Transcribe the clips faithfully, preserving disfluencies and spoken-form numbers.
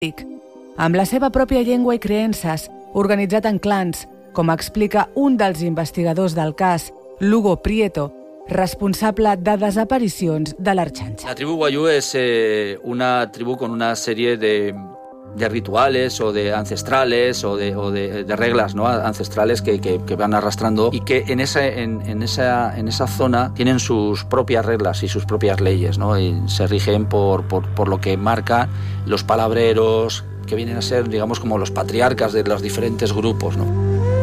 amb la seva pròpia llengua i creences, organitzat en clans, com explica un dels investigadors del cas, Lugo Prieto, responsable de desaparicions de l'Arxàngel. La tribu Wayuu es eh, una tribu con una serie de, de rituales o de ancestrales o de, o de, de reglas, ¿no?, ancestrales que, que, que van arrastrando y que en esa, en, en, esa, en esa zona tienen sus propias reglas y sus propias leyes, ¿no? Y se rigen por, por, por lo que marcan los palabreros, que vienen a ser, digamos, como los patriarcas de los diferentes grupos, ¿no?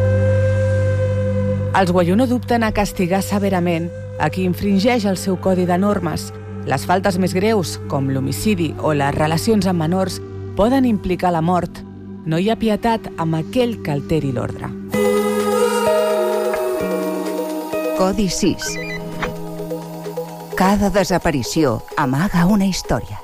Els Wayuu no dubten a castigar severament a qui infringeix el seu codi de normes. Les faltes més greus, com l'homicidi o les relacions amb menors, poden implicar la mort. No hi ha pietat amb aquell que alteri l'ordre. Codi sis. Cada desaparició amaga una història.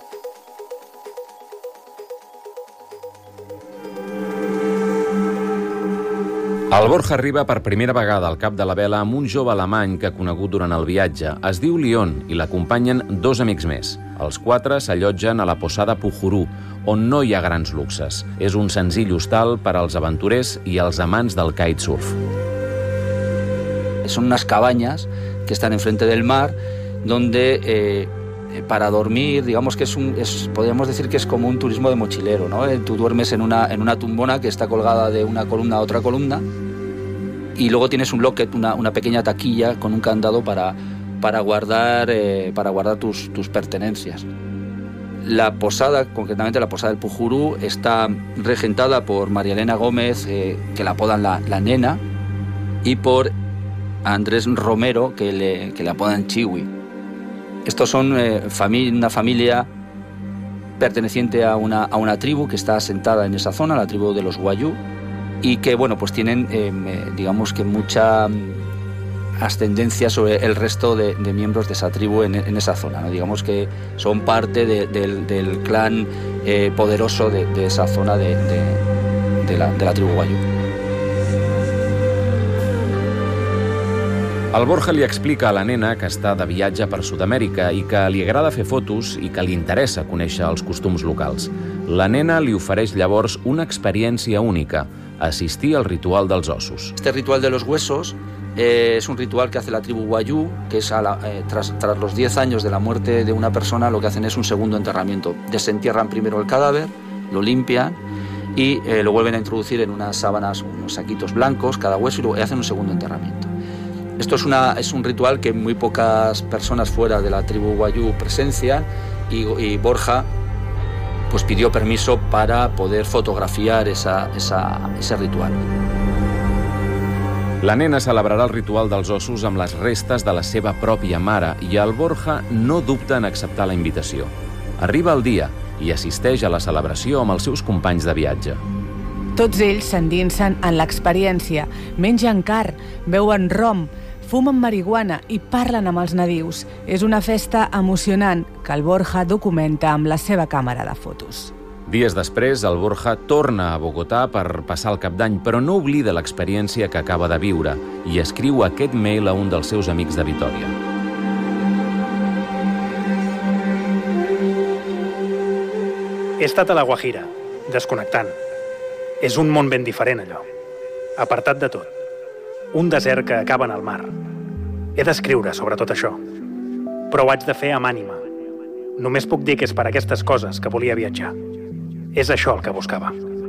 El Borja arriba per primera vegada al Cap de la Vela amb un jove alemany que ha conegut durant el viatge. Es diu Leon i l'acompanyen dos amics més. Els quatre s'allotgen a la Posada Pujurú, on no hi ha grans luxes. És un senzill hostal per als aventurers i els amants del kitesurf. Son unas cabañas que están enfrente del mar, donde eh, para dormir, digamos que es un, es, podríamos decir que es como un turismo de mochilero, ¿no? Tú duermes en una, en una tumbona que está colgada de una columna a otra columna, y luego tienes un locket, una, una pequeña taquilla con un candado para, para guardar, eh, para guardar tus, tus pertenencias. La posada, concretamente la posada del Pujurú, está regentada por María Elena Gómez, eh, que la apodan la, la Nena, y por Andrés Romero, que le, que le apodan Chiwi. Estos son eh, fami- una familia perteneciente a una, a una tribu que está asentada en esa zona, la tribu de los Wayuu, y que, bueno, pues tienen, eh, digamos que mucha ascendencia sobre el resto de, de miembros de esa tribu en, en esa zona, ¿no? Digamos que son parte de, del, del clan eh, poderoso de, de esa zona de, de, de, la, de la tribu Wayuu. El Borja li explica a la nena que està de viatge per Sud-amèrica i que li agrada fer fotos i que li interessa conèixer els costums locals. La nena li ofereix llavors una experiència única, asistir al ritual dels ossos. Este ritual de los huesos eh, es un ritual que hace la tribu Wayuu, que es a la, eh, tras, tras los diez años de la muerte de una persona, lo que hacen es un segundo enterramiento. Desentierran primero el cadáver, lo limpian y eh, lo vuelven a introducir en unas sábanas, unos saquitos blancos, cada hueso, y luego hacen un segundo enterramiento. Esto es, una, es un ritual que muy pocas personas fuera de la tribu Wayuu presencian, y, y Borja pues pidió permiso para poder fotografiar esa, esa, ese ritual. La nena celebrarà el ritual dels ossos amb les restes de la seva pròpia mare i el Borja no dubta en acceptar la invitació. Arriba el dia i assisteix a la celebració amb els seus companys de viatge. Tots ells s'endinsen en l'experiència, mengen car, beuen rom, fumen marihuana i parlen amb els nadius. És una festa emocionant que el Borja documenta amb la seva càmera de fotos. Dies després, el Borja torna a Bogotà per passar el Cap d'Any, però no oblida l'experiència que acaba de viure i escriu aquest mail a un dels seus amics de Vitòria. He estat a la Guajira, desconnectant. És un món ben diferent, allò. Apartat de tot. Un desert que acaba en el mar. He d'escriure sobre tot això. Però ho haig de fer amb ànima. Només puc dir que és per aquestes coses que volia viatjar. És això el que buscava.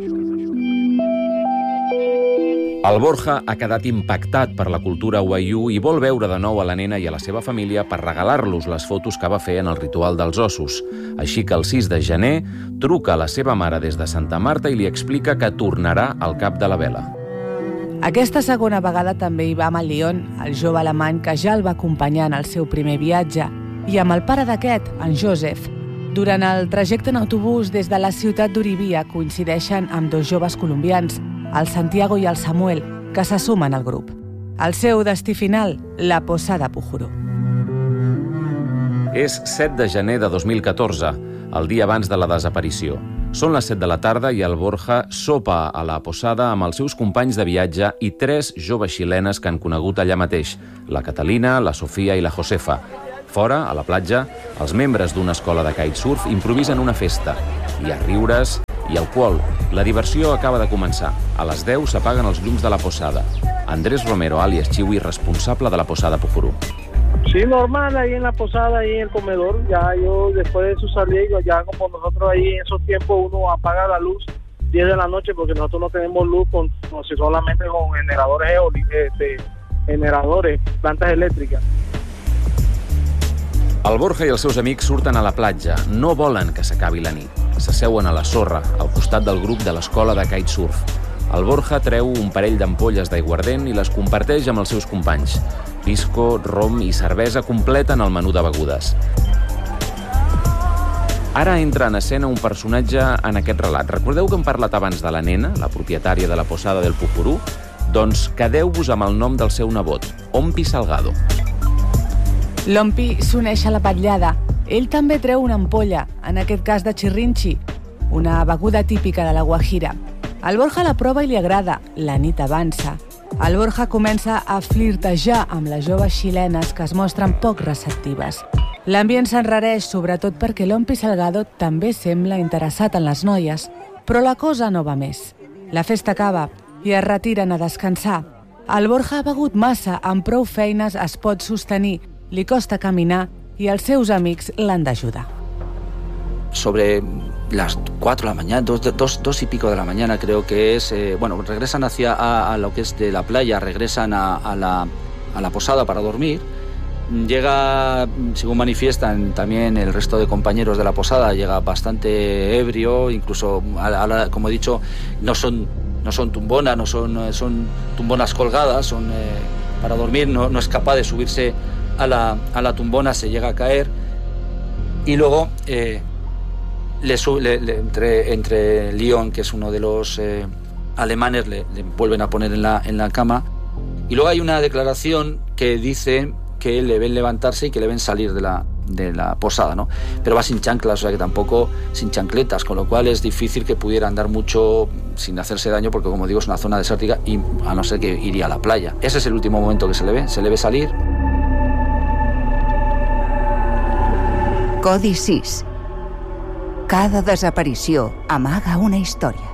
El Borja ha quedat impactat per la cultura Wayuu i vol veure de nou a la nena i a la seva família per regalar-los les fotos que va fer en el ritual dels ossos. Així que el sis de gener truca a la seva mare des de Santa Marta i li explica que tornarà al Cap de la Vela. Aquesta segona vegada també hi va amb el Leon, el jove alemany que ja el va acompanyar en el seu primer viatge, i amb el pare d'aquest, en Joseph. Durant el trajecte en autobús des de la ciutat d'Oribia coincideixen amb dos joves colombians, el Santiago i el Samuel, que se sumen al grup. El seu destí final, la Posada Pujurú. És set de gener de dos mil catorze, el dia abans de la desaparició. Són les set de la tarda i el Borja sopa a la posada amb els seus companys de viatge i tres joves xilenes que han conegut allà mateix, la Catalina, la Sofia i la Josefa. Fora, a la platja, els membres d'una escola de kitesurf improvisen una festa. Hi ha riures i alcohol. La diversió acaba de començar. A les deu s'apaguen els llums de la posada. Andrés Romero, alias Chiwi, responsable de la posada Pujurú. Sí, normal, ahí en la posada, ahí en el comedor. Ya yo después de eso salí, ya como nosotros ahí en esos tiempos uno apaga la luz diez de la noche porque nosotros no tenemos luz con, con solamente con generadores eólicos, este, generadores, plantas elèctriques. El Borja i els seus amics surten a la platja. No volen que s'acabi la nit. S'asseuen a la sorra, al costat del grup de l'escola de kitesurf. El Borja treu un parell d'ampolles d'aiguardent i les comparteix amb els seus companys. Pisco, rom i cervesa completen el menú de begudes. Ara entra en escena un personatge en aquest relat. Recordeu que hem parlat abans de la nena, la propietària de la posada del Pujurú? Doncs quedeu-vos amb el nom del seu nebot, Ompi Salgado. L'Ompi s'uneix a la vetllada. Ell també treu una ampolla, en aquest cas de xirrinxi, una beguda típica de la Guajira. El Borja la prova i li agrada. La nit avança. El Borja comença a flirtejar amb les joves xilenes que es mostren poc receptives. L'ambient s'enrareix, sobretot perquè l'Ompi Salgado també sembla interessat en les noies, però la cosa no va més. La festa acaba i es retiren a descansar. El Borja ha begut massa, amb prou feines es pot sostenir, li costa caminar i els seus amics l'han d'ajudar. Sobre las cuatro de la mañana, dos, dos, dos y pico de la mañana creo que es, eh, bueno, regresan hacia a, a lo que es de la playa, regresan a, a, la, a la posada para dormir. Llega, según manifiestan también el resto de compañeros de la posada, llega bastante ebrio, incluso, a la, a la, como he dicho, no son, no son tumbonas, no son, son tumbonas colgadas, son eh, para dormir, no, no es capaz de subirse a la, a la tumbona, se llega a caer y luego eh, le, le, le, entre, entre Leon, que es uno de los eh, alemanes, le, le vuelven a poner en la, en la cama y luego hay una declaración que dice que le ven levantarse y que le ven salir de la, de la posada, ¿no? Pero va sin chanclas, o sea que tampoco sin chancletas, con lo cual es difícil que pudiera andar mucho sin hacerse daño, porque como digo es una zona desértica y a no ser que iría a la playa. Ese es el último momento que se le ve, se le ve salir. Codi sis. Cada desaparició amaga una història.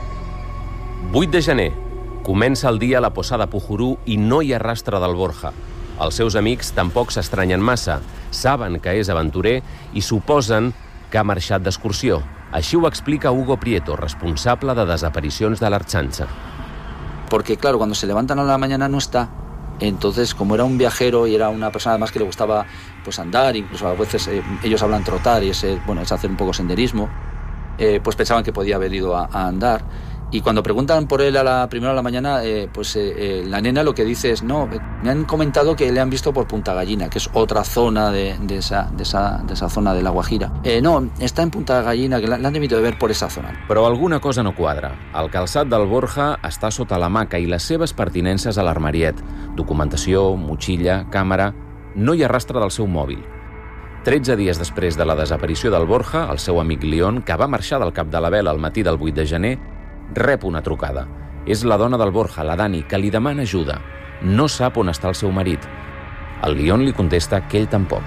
vuit de gener. Comença el dia a la posada Pujurú i no hi ha rastre del Borja. Els seus amics tampoc s'estranyen massa. Saben que és aventurer i suposen que ha marxat d'excursió. Així ho explica Hugo Prieto, responsable de desaparicions de l'Arxanxa. Porque claro, cuando se levantan a la mañana no está. Entonces, como era un viajero y era una persona además que le gustaba pues andar, incluso a veces eh, ellos hablan trotar y es, bueno, es hacer un poco senderismo, eh, pues pensaban que podía haber ido a, a andar. Y cuando preguntan por él a la primera de la mañana, eh, pues eh, eh, la nena lo que dice es, no, me han comentado que le han visto por Punta Gallina, que es otra zona de, de, esa, de, esa, de esa zona de la Guajira. Eh, no, está en Punta Gallina, que l'han debido de ver por esa zona. Però alguna cosa no quadra. El calçat del Borja està sota l'hamaca i les seves pertinences a l'armariet. Documentació, motxilla, càmera... No hi ha rastre del seu mòbil. tretze dies després de la desaparició del Borja, el seu amic Leon, que va marxar del Cap de la Vela al matí del vuit de gener, rep una trucada. És la dona del Borja, la Dani, que li demana ajuda. No sap on està el seu marit. El Leon li contesta que ell tampoc.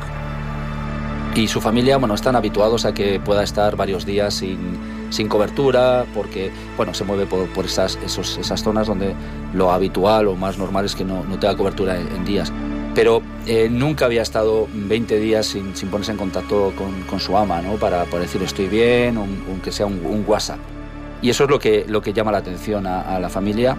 Y su familia, bueno, están habituados a que pueda estar varios días sin, sin cobertura, porque, bueno, se mueve por, por esas, esos, esas zonas donde lo habitual o más normal es que no, no tenga cobertura en, en días. Pero eh, nunca había estado veinte días sin, sin ponerse en contacto con, con su ama, ¿no? Para, para decir estoy bien, o aunque sea un, un WhatsApp. Y eso es lo que, lo que llama la atención a, a la familia.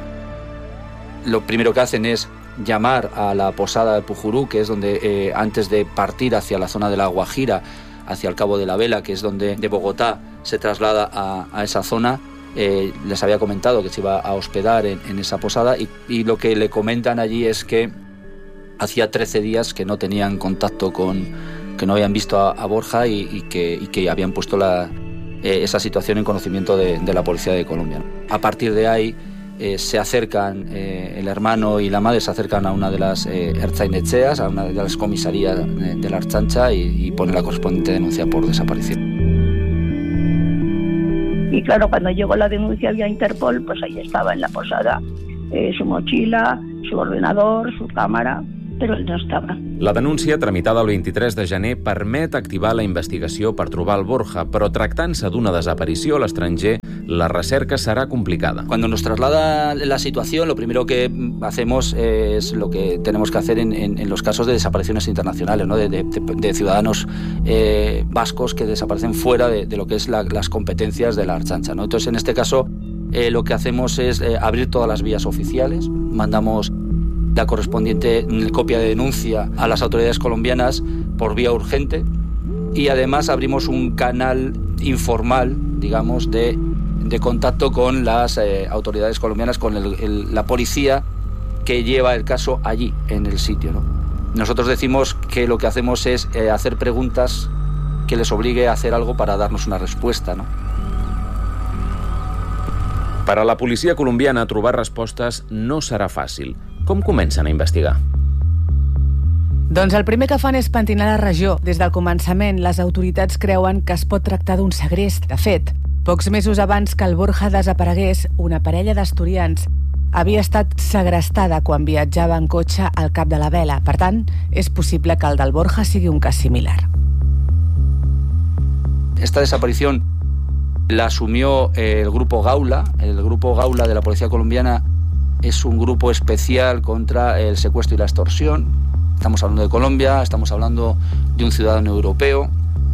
Lo primero que hacen es llamar a la posada de Pujurú, que es donde eh, antes de partir hacia la zona de la Guajira, hacia el Cabo de la Vela, que es donde de Bogotá se traslada a, a esa zona, eh, les había comentado que se iba a hospedar en, en esa posada y, y lo que le comentan allí es que hacía trece días que no tenían contacto con, que no habían visto a, a Borja y, y, que, y que habían puesto la, eh, esa situación en conocimiento de, de la policía de Colombia. A partir de ahí eh, se acercan, eh, el hermano y la madre se acercan a una de las eh, ertzainetxeas, a una de las comisarías de, de la Arxancha y, y ponen la correspondiente denuncia por desaparición. Y claro, cuando llegó la denuncia vía Interpol, pues ahí estaba en la posada eh, su mochila, su ordenador, su cámara, pero él no estaba. La denúncia, tramitada el vint-i-tres de gener, permet activar la investigació per trobar el Borja, però tractant-se d'una desaparició a l'estranger, la recerca será complicada. Cuando nos traslada la situación, lo primero que hacemos es lo que tenemos que hacer en, en, en los casos de desapariciones internacionales, ¿no? de, de, de ciudadanos eh, vascos que desaparecen fuera de, de lo que es la, las competencias de la Ertzaintza, ¿no? Entonces, en este caso, eh, lo que hacemos es eh, abrir todas las vías oficiales, mandamos la correspondiente copia de denuncia a las autoridades colombianas por vía urgente y además abrimos un canal informal, digamos, de, de contacto con las eh, autoridades colombianas, con el, el, la policía que lleva el caso allí, en el sitio, ¿no? Nosotros decimos que lo que hacemos es eh, hacer preguntas que les obligue a hacer algo para darnos una respuesta, ¿no? Per a la policia colombiana, trobar respostes no serà fàcil. Com comencen a investigar? Doncs el primer que fan és pentinar la regió. Des del començament, les autoritats creuen que es pot tractar d'un segrest. De fet, pocs mesos abans que el Borja desaparegués, una parella d'asturians havia estat segrestada quan viatjava en cotxe al Cap de la Vela. Per tant, és possible que el del Borja sigui un cas similar. Esta desaparición la asumió el grupo Gaula. El grupo Gaula de la policía colombiana es un grupo especial contra el secuestro y la extorsión. Estamos hablando de Colombia, estamos hablando de un ciudadano europeo.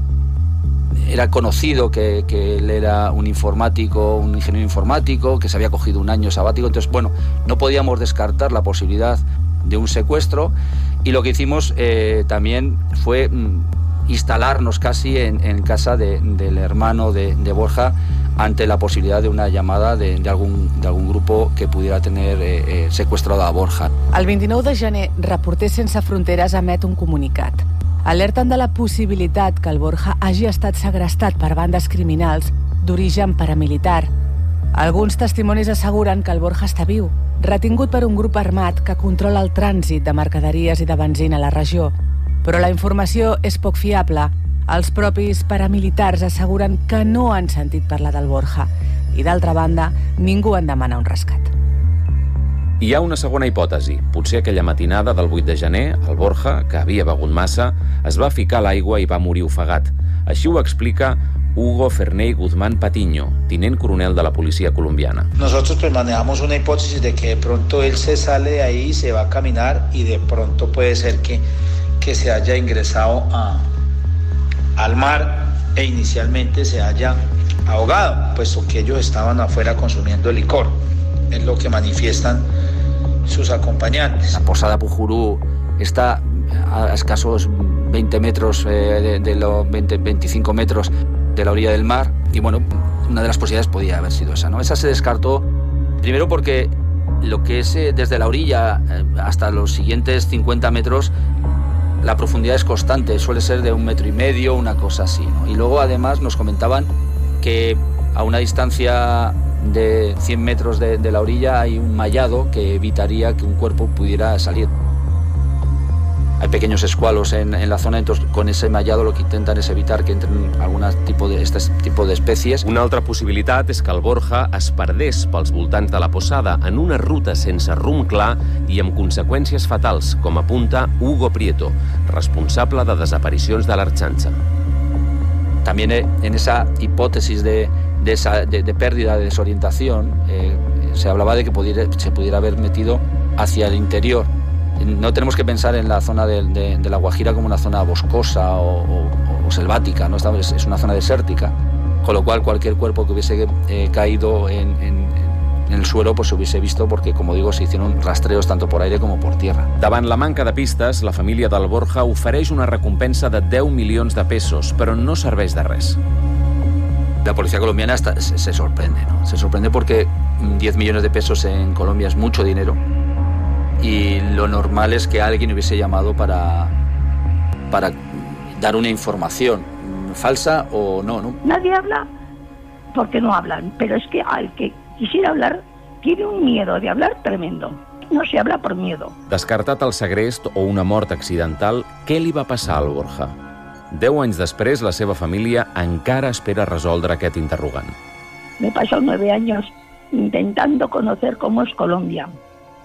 Era conocido que, que él era un informático, un ingeniero informático, que se había cogido un año sabático. Entonces, bueno, no podíamos descartar la posibilidad de un secuestro. Y lo que hicimos eh, también fue mmm, instalarnos casi en, en casa de, del hermano de, de Borja ante la posibilidad de una llamada de, de, algun, de algun grupo que pudiera tener eh, eh, secuestrado a Borja. El vint-i-nou de gener, Reporters Sense Fronteres emet un comunicat. Alerten de la possibilitat que el Borja hagi estat segrestat per bandes criminals d'origen paramilitar. Alguns testimonis asseguren que el Borja està viu, retingut per un grup armat que controla el trànsit de mercaderies i de benzina a la regió. Però la informació és poc fiable. Els propis paramilitars asseguren que no han sentit parlar del Borja i, d'altra banda, ningú en demana un rescat. Hi ha una segona hipòtesi. Potser aquella matinada del vuit de gener, el Borja, que havia begut massa, es va ficar a l'aigua i va morir ofegat. Així ho explica Hugo Ferney Guzmán Patiño, tinent coronel de la policía colombiana. Nosotros pues manejamos una hipótesis de que de pronto él se sale de ahí, se va a caminar y de pronto puede ser que, que se haya ingresado a, al mar e inicialmente se haya ahogado, puesto que ellos estaban afuera consumiendo licor. Es lo que manifiestan sus acompañantes. La posada Pujurú está a escasos veinte metros, eh, de, de los veinte, veinticinco metros de la orilla del mar, y bueno, una de las posibilidades podía haber sido esa, ¿no? Esa se descartó, primero porque lo que es eh, desde la orilla eh, hasta los siguientes cincuenta metros, la profundidad es constante, suele ser de un metro y medio, una cosa así, ¿no? Y luego además nos comentaban que a una distancia de cien metros de, de la orilla hay un mallado que evitaría que un cuerpo pudiera salir. Hay pequeños escualos en, en la zona, entonces con ese mallado lo que intentan es evitar que entren algun tipus de, este tipo de especies. Una altra possibilitat és que el Borja es perdés pels voltants de la posada en una ruta sense rumb clar i amb conseqüències fatals, com apunta Hugo Prieto, responsable de desaparicions de l'Ertzaintza. También en esa hipótesis de, de, esa, de, de pérdida, de desorientación, eh, se hablaba de que pudiera, se pudiera haber metido hacia el interior. No tenemos que pensar en la zona de, de, de la Guajira como una zona boscosa o, o, o selvática, ¿no? Es, es una zona desértica, con lo cual cualquier cuerpo que hubiese eh, caído en, en, en el suelo pues se hubiese visto, porque, como digo, se hicieron rastreos tanto por aire como por tierra. Davant la manca de pistes, la família del Borja ofereix una recompensa de deu milions de pesos, però no serveix de res. La policía colombiana está, se, se sorprende, ¿no? Se sorprende porque diez millones de pesos en Colombia es mucho dinero. Y lo normal es que alguien hubiese llamado para, para dar una información, falsa o no, ¿no? Nadie habla porque no hablan, pero es que al que quisiera hablar tiene un miedo de hablar tremendo. No se habla por miedo. Descartat el segrest o una mort accidental, què li va passar al Borja? Deu anys després, la seva família encara espera resoldre aquest interrogant. Me he pasado nueve años intentando conocer cómo es Colombia.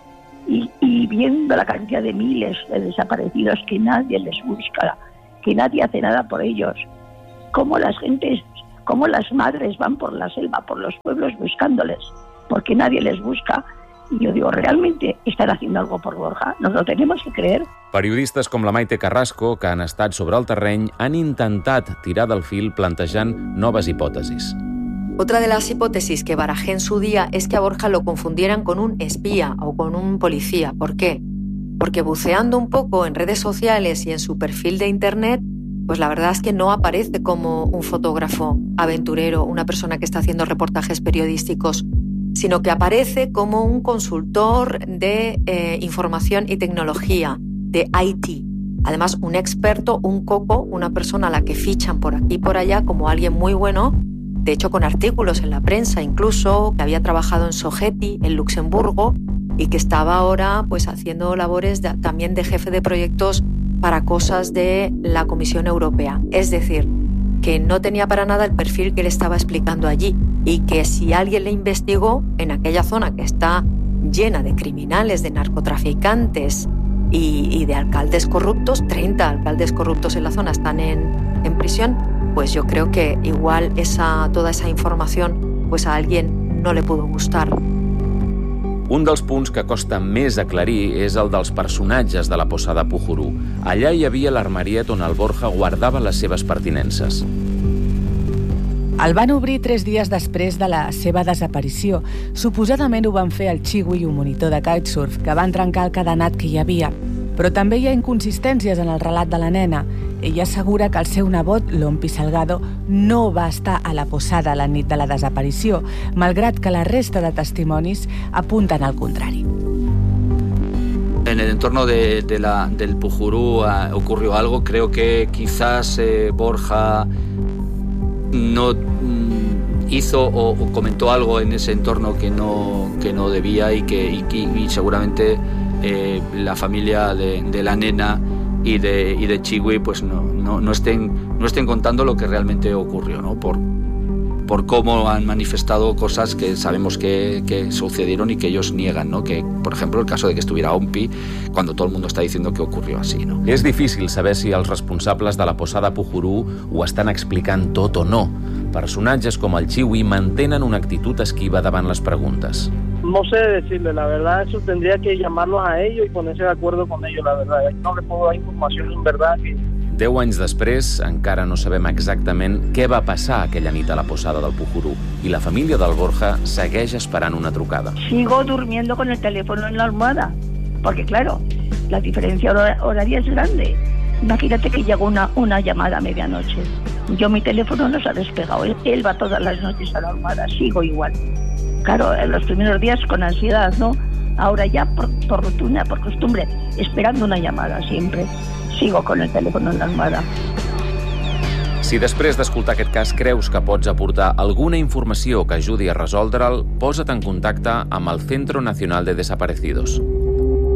y, y viendo la cantidad de miles de desaparecidos que nadie les busca, que nadie hace nada por ellos, cómo las gentes, cómo las madres van por la selva, por los pueblos buscándoles, porque nadie les busca. I jo digo, realmente estan haciendo algo por Borja? Nos lo tenemos que creer. Periodistes com la Maite Carrasco, que han estat sobre el terreny, han intentat tirar del fil plantejant noves hipòtesis. Otra de las hipótesis que barajé en su día es que a Borja lo confundieran con un espía o con un policía. ¿Por qué? Porque buceando un poco en redes sociales y en su perfil de internet, pues la verdad es que no aparece como un fotógrafo aventurero, una persona que está haciendo reportajes periodísticos, sino que aparece como un consultor de eh, información y tecnología, de I T. Además, un experto, un coco, una persona a la que fichan por aquí y por allá como alguien muy bueno, de hecho con artículos en la prensa incluso, que había trabajado en Sogeti, en Luxemburgo, y que estaba ahora pues haciendo labores de, también de jefe de proyectos para cosas de la Comisión Europea. Es decir, que no tenía para nada el perfil que le estaba explicando allí y que si alguien le investigó en aquella zona que está llena de criminales, de narcotraficantes y, y de alcaldes corruptos, treinta alcaldes corruptos en la zona están en, en prisión, pues yo creo que igual esa, toda esa información pues a alguien no le pudo gustar. Un dels punts que costa més aclarir és el dels personatges de la Posada Pujurú. Allà hi havia l'armariet on el Borja guardava les seves pertinences. El van obrir tres dies després de la seva desaparició. Suposadament ho van fer el Chiwi, un monitor de kitesurf, que van trencar el cadenat que hi havia. Però també hi ha inconsistències en el relat de la nena. Ella assegura que el seu nebot, l'Ompi Salgado, no va estar a la posada la nit de la desaparició, malgrat que la resta de testimonis apunten al contrari. En el entorno de, de la, del Pujurú uh, ocurrió algo. Creo que quizás eh, Borja no mm, hizo o, o comentó algo en ese entorno que no, que no debía y que y, y seguramente eh, la familia de, de la nena y de, y de Chiwi pues no, no, no, estén, no estén contando lo que realmente ocurrió, ¿no? Por, por cómo han manifestado cosas que sabemos que, que sucedieron y que ellos niegan, ¿no? Que, por ejemplo, el caso de que estuviera Ompi, cuando todo el mundo está diciendo que ocurrió así, ¿no? És difícil saber si els responsables de la Posada Pujurú ho estan explicant tot o no. Personatges com el Chiwi mantenen una actitud esquiva davant les preguntes. No sé decirle, la verdad, eso tendría que llamarlos a ellos y ponerse de acuerdo con ellos, la verdad. No le puedo dar información en verdad que... Deu anys després, encara no sabem exactament què va passar aquella nit a la Posada del Pujurú i la família del Borja segueix esperant una trucada. Sigo durmiendo con el teléfono en la almohada, porque claro, la diferencia horaria es grande. Imagínate que llegó una, una llamada a medianoche. Yo mi teléfono no se ha despegado, él, él va todas las noches a la almohada, sigo igual. Claro, en los primeros días con ansiedad, ¿no? Ahora ya por, por rutina, por costumbre, esperando una llamada siempre. Sigo con el teléfono en la almohada. Si després d'escoltar aquest cas creus que pots aportar alguna informació que ajudi a resoldre'l, posa't en contacte amb el Centro Nacional de Desaparecidos.